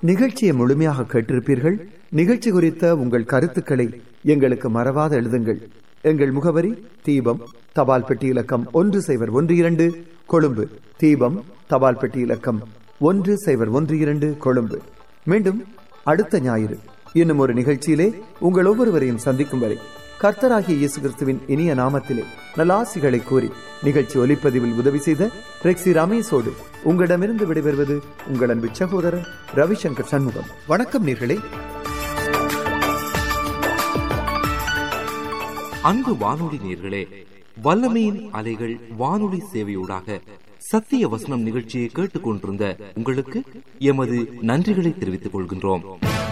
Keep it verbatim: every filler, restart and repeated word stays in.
நிகழ்ச்சியை முழுமையாக கேட்டிருப்பீர்கள். நிகழ்ச்சி குறித்த உங்கள் கருத்துக்களை எங்களுக்கு மறவாத எழுதுங்கள். எங்கள் முகவரி தீபம், தபால் பெட்டி இலக்கம் ஒன்று சைபர் ஒன்று இரண்டு கொழும்பு. தீபம், தபால் பெட்டி இலக்கம் ஒன்று சைபர் ஒன்று இரண்டு கொழும்பு. மீண்டும் அடுத்த ஞாயிறு இன்னும் ஒரு நிகழ்ச்சியிலே உங்கள் ஒவ்வொருவரையும் சந்திக்கும் வரை கர்த்தராகிய இயேசு கிறிஸ்துவின் இனிய நாமத்திலே நல்லாசிகளை கூறி நிகழ்ச்சி ஒலிப்பதிவில் உதவி செய்த ரெக்ஸி ரமேஷோடு உங்களிடமிருந்து விடைபெறுவது உங்கள் அன்பு சகோதரர் ரவிசங்கர் சண்முகம். வணக்கம் நேர்களே. அன்பு வானொலி நேர்களே, வல்லமையின் அலைகள் வானொலி சேவையூடாக சத்திய வசனம் நிகழ்ச்சியை கேட்டுக் கொண்டிருந்த உங்களுக்கு எமது நன்றிகளை தெரிவித்துக் கொள்கின்றோம்.